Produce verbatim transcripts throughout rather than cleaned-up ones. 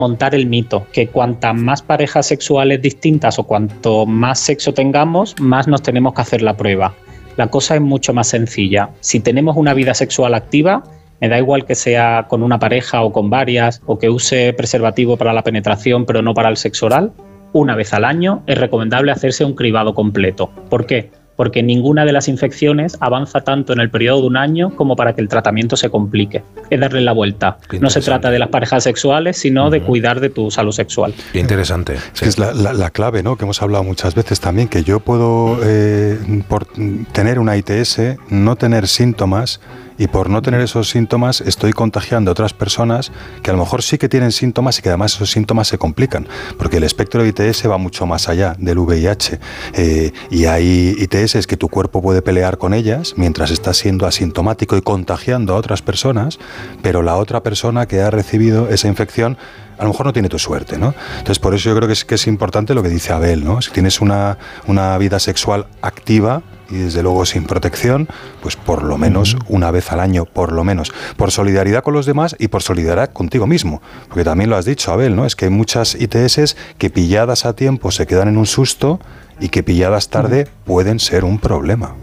montar el mito, que cuantas más parejas sexuales distintas o cuanto más sexo tengamos, más nos tenemos que hacer la prueba. La cosa es mucho más sencilla. Si tenemos una vida sexual activa, me da igual que sea con una pareja o con varias, o que use preservativo para la penetración pero no para el sexo oral, una vez al año es recomendable hacerse un cribado completo. ¿Por qué? Porque ninguna de las infecciones avanza tanto en el periodo de un año como para que el tratamiento se complique. Es darle la vuelta. No se trata de las parejas sexuales, sino uh-huh. de cuidar de tu salud sexual. Qué interesante. Es que es la, la, la clave, ¿no? Que hemos hablado muchas veces también, que yo puedo, eh, por tener una I T S, no tener síntomas, y por no tener esos síntomas estoy contagiando a otras personas que a lo mejor sí que tienen síntomas y que además esos síntomas se complican, porque el espectro de I T S va mucho más allá del V I H, eh, y hay I T S que tu cuerpo puede pelear con ellas mientras estás siendo asintomático y contagiando a otras personas, pero la otra persona que ha recibido esa infección a lo mejor no tiene tu suerte, ¿no? Entonces, por eso yo creo que es, que es importante lo que dice Abel, ¿no? Si tienes una, una vida sexual activa y desde luego sin protección, pues por lo menos una vez al año, por lo menos, por solidaridad con los demás y por solidaridad contigo mismo, porque también lo has dicho, Abel, ¿no? Es que hay muchas I T S que pilladas a tiempo se quedan en un susto y que pilladas tarde pueden ser un problema.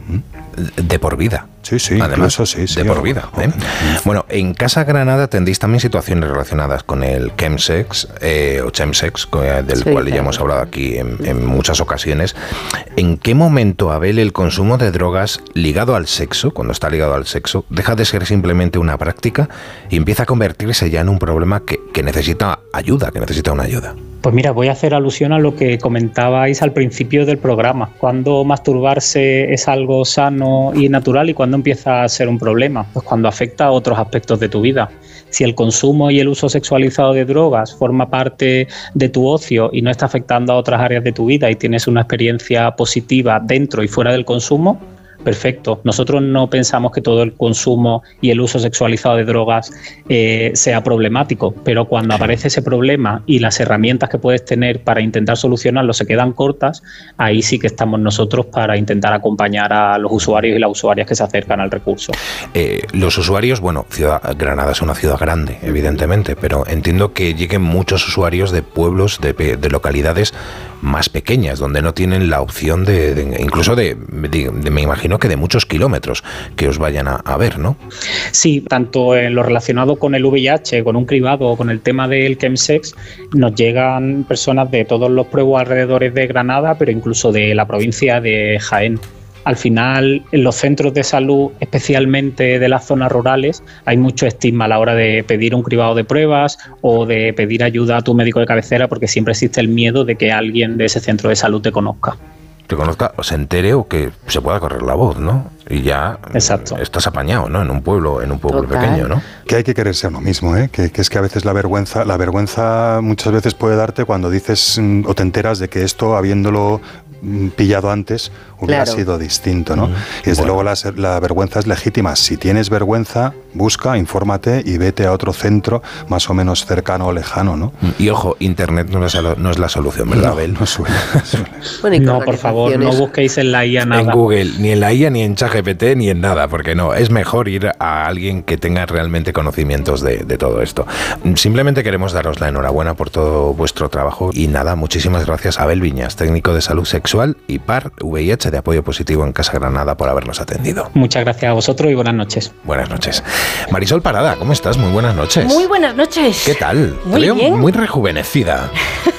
De por vida. Sí, sí, además, incluso sí, sí. De por vida. ¿eh? Bueno, en Casa Granada tendréis también situaciones relacionadas con el chemsex eh, o chemsex, del sí, cual claro. ya hemos hablado aquí en, en muchas ocasiones. ¿En qué momento, Abel, el consumo de drogas ligado al sexo, cuando está ligado al sexo, deja de ser simplemente una práctica y empieza a convertirse ya en un problema que, que necesita ayuda, que necesita una ayuda? Pues mira, voy a hacer alusión a lo que comentabais al principio del programa. Cuando masturbarse es algo sano y natural y cuando empieza a ser un problema, pues cuando afecta a otros aspectos de tu vida. Si el consumo y el uso sexualizado de drogas forma parte de tu ocio y no está afectando a otras áreas de tu vida y tienes una experiencia positiva dentro y fuera del consumo, perfecto. Nosotros no pensamos que todo el consumo y el uso sexualizado de drogas eh, sea problemático, pero cuando aparece ese problema y las herramientas que puedes tener para intentar solucionarlo se quedan cortas, ahí sí que estamos nosotros para intentar acompañar a los usuarios y las usuarias que se acercan al recurso. Eh, los usuarios, bueno, ciudad, Granada es una ciudad grande, evidentemente, pero entiendo que lleguen muchos usuarios de pueblos, de, de localidades más pequeñas, donde no tienen la opción de, de incluso de, de, de, me imagino que de muchos kilómetros que os vayan a, a ver, ¿no? Sí, tanto en lo relacionado con el V I H, con un cribado o con el tema del chemsex, nos llegan personas de todos los pueblos alrededores de Granada, pero incluso de la provincia de Jaén. Al final, en los centros de salud, especialmente de las zonas rurales, hay mucho estigma a la hora de pedir un cribado de pruebas o de pedir ayuda a tu médico de cabecera, porque siempre existe el miedo de que alguien de ese centro de salud te conozca. Te conozca o se entere o que se pueda correr la voz, ¿no? Y ya Exacto. estás apañado, ¿no? En un pueblo, en un pueblo Total. pequeño, ¿no? Que hay que quererse a uno mismo, ¿eh? Que, que es que a veces la vergüenza, la vergüenza muchas veces puede darte cuando dices o te enteras de que esto, habiéndolo pillado antes, hubiera claro. sido distinto, ¿no? Mm, y desde bueno. luego la, la vergüenza es legítima. Si tienes vergüenza, busca, infórmate y vete a otro centro más o menos cercano o lejano, ¿no? Y ojo, internet no es la, no es la solución, ¿verdad, Abel? No, no suele. suele. Bueno, no, por favor, no busquéis en la I A nada. En Google, ni en la I A, ni en ChatGPT, ni en nada, porque no, es mejor ir a alguien que tenga realmente conocimientos de, de todo esto. Simplemente queremos daros la enhorabuena por todo vuestro trabajo y nada, muchísimas gracias a Abel Viñas, técnico de salud sexual y P A R V I H de apoyo positivo en Casa Granada, por habernos atendido. Muchas gracias a vosotros y buenas noches. Buenas noches. Marisol Parada, ¿cómo estás? Muy buenas noches. Muy buenas noches. ¿Qué tal? Muy Te veo bien. Muy rejuvenecida.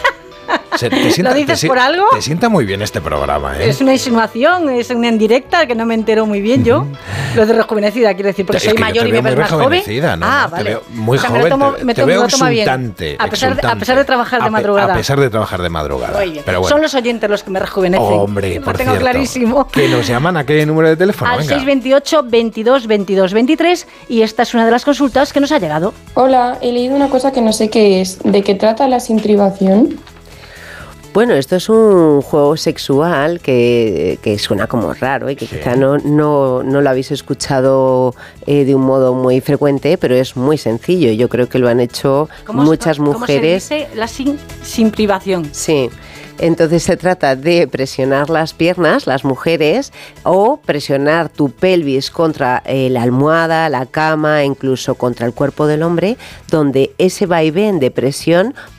Se, te sienta, ¿Lo dices te, por algo? Te sienta muy bien este programa, ¿eh? Es una insinuación, es una indirecta que no me entero muy bien yo. Lo de rejuvenecida, quiero decir, porque es soy que mayor y me ves más joven. ¿no? Ah, no, vale. Te veo muy o sea, joven, me lo tomo, te, me te tomo, veo lo tomo exultante, bien. A pesar, exultante. De, a pesar de trabajar de a madrugada. A pesar de trabajar de madrugada. Muy bien. Pero bueno. Son los oyentes los que me rejuvenecen. Hombre, por lo tengo cierto, clarísimo. Que nos llaman a qué número de teléfono. Al Venga. seis veintiocho, veintidós, veintidós, veintitrés, y esta es una de las consultas que nos ha llegado. Hola, he leído una cosa que no sé qué es. ¿De qué trata la sintribación? Bueno, esto es un juego sexual que, que suena como raro y que sí. quizá no, no, no lo habéis escuchado eh, de un modo muy frecuente, pero es muy sencillo. Yo creo que lo han hecho muchas ¿cómo mujeres. ¿Cómo se dice? La sin, sin privación. Sí. Entonces se trata de presionar las piernas, las mujeres, o presionar tu pelvis contra eh, la almohada, la cama, incluso contra el cuerpo del hombre, donde ese vaivén de presión